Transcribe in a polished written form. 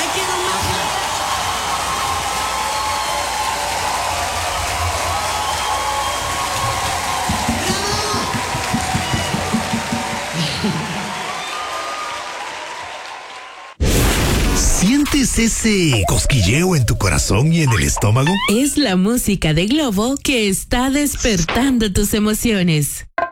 quiero más. ¿Sientes ese cosquilleo en tu corazón y en el estómago? Es la música de Globo que está despertando tus emociones.